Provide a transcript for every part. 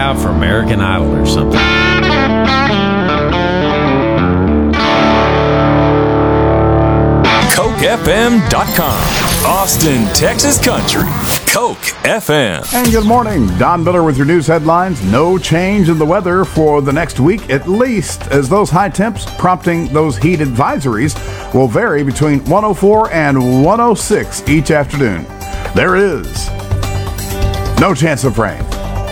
out for American Idol or something. CokeFM.com. Austin, Texas Country. Coke FM. And good morning. Don Miller with your news headlines. No change in the weather for the next week, at least, as those high temps prompting those heat advisories will vary between 104 and 106 each afternoon. There is no chance of rain.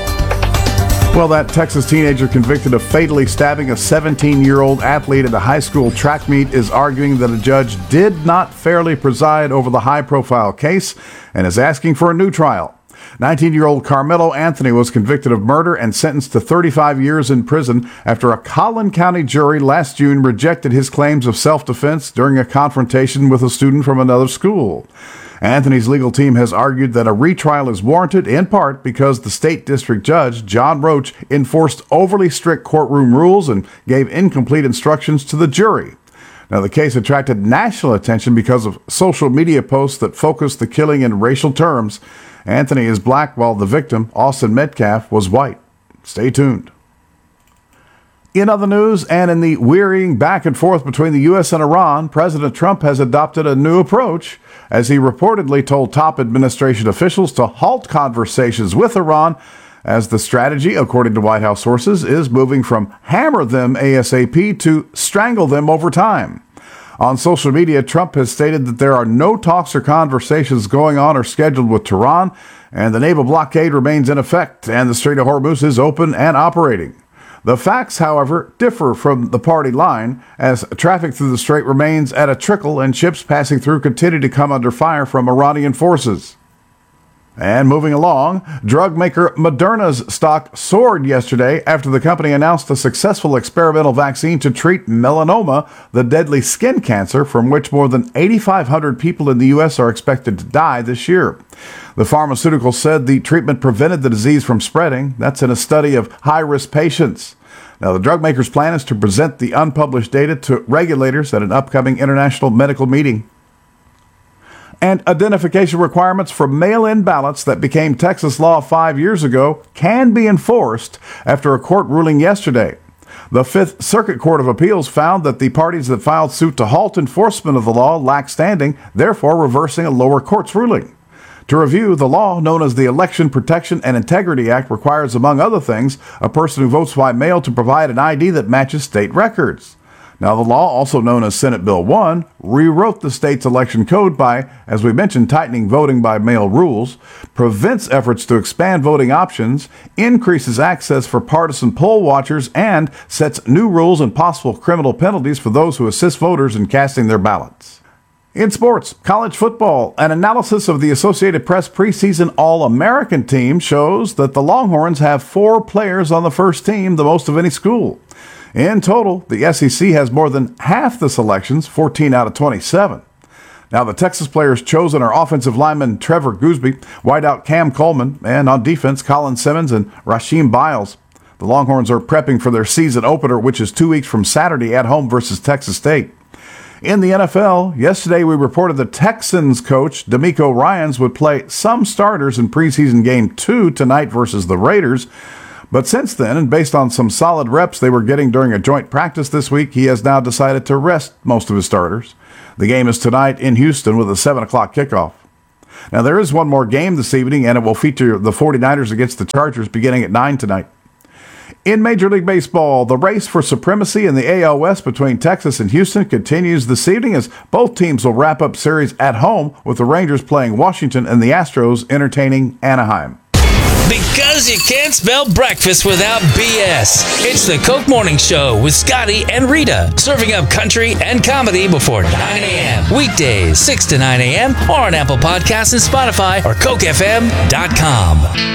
Well, that Texas teenager convicted of fatally stabbing a 17-year-old athlete at a high school track meet is arguing that a judge did not fairly preside over the high-profile case and is asking for a new trial. 19-year-old Carmelo Anthony was convicted of murder and sentenced to 35 years in prison after a Collin County jury last June rejected his claims of self-defense during a confrontation with a student from another school. Anthony's legal team has argued that a retrial is warranted in part because the state district judge, John Roach, enforced overly strict courtroom rules and gave incomplete instructions to the jury. Now, the case attracted national attention because of social media posts that focused the killing in racial terms. Anthony is black while the victim, Austin Metcalf, was white. Stay tuned. In other news, and in the wearying back and forth between the U.S. and Iran, President Trump has adopted a new approach as he reportedly told top administration officials to halt conversations with Iran, as the strategy, according to White House sources, is moving from hammer them ASAP to strangle them over time. On social media, Trump has stated that there are no talks or conversations going on or scheduled with Tehran, and the naval blockade remains in effect, and the Strait of Hormuz is open and operating. The facts, however, differ from the party line, as traffic through the strait remains at a trickle and ships passing through continue to come under fire from Iranian forces. And moving along, drug maker Moderna's stock soared yesterday after the company announced a successful experimental vaccine to treat melanoma, the deadly skin cancer from which more than 8,500 people in the U.S. are expected to die this year. The pharmaceutical said the treatment prevented the disease from spreading. That's in a study of high-risk patients. Now, the drug maker's plan is to present the unpublished data to regulators at an upcoming international medical meeting. And identification requirements for mail-in ballots that became Texas law 5 years ago can be enforced after a court ruling yesterday. The Fifth Circuit Court of Appeals found that the parties that filed suit to halt enforcement of the law lack standing, therefore reversing a lower court's ruling. To review, the law known as the Election Protection and Integrity Act requires, among other things, a person who votes by mail to provide an ID that matches state records. Now, the law, also known as Senate Bill 1, rewrote the state's election code by, as we mentioned, tightening voting by mail rules, prevents efforts to expand voting options, increases access for partisan poll watchers, and sets new rules and possible criminal penalties for those who assist voters in casting their ballots. In sports, college football, an analysis of the Associated Press preseason All-American team shows that the Longhorns have 4 players on the first team, the most of any school. In total, the SEC has more than half the selections, 14 out of 27. Now, the Texas players chosen are offensive lineman Trevor Goosby, wideout Cam Coleman, and on defense, Colin Simmons and Rasheem Biles. The Longhorns are prepping for their season opener, which is 2 weeks from Saturday at home versus Texas State. In the NFL, yesterday we reported the Texans coach DeMeco Ryans would play some starters in preseason game 2 tonight versus the Raiders. But since then, and based on some solid reps they were getting during a joint practice this week, he has now decided to rest most of his starters. The game is tonight in Houston with a 7 o'clock kickoff. Now, there is one more game this evening, and it will feature the 49ers against the Chargers beginning at 9 tonight. In Major League Baseball, the race for supremacy in the AL West between Texas and Houston continues this evening as both teams will wrap up series at home with the Rangers playing Washington and the Astros entertaining Anaheim. Because you can't spell breakfast without BS. It's the Coke Morning Show with Scotty and Rita, serving up country and comedy before 9 a.m. Weekdays, 6 to 9 a.m. or on Apple Podcasts and Spotify or CokeFM.com.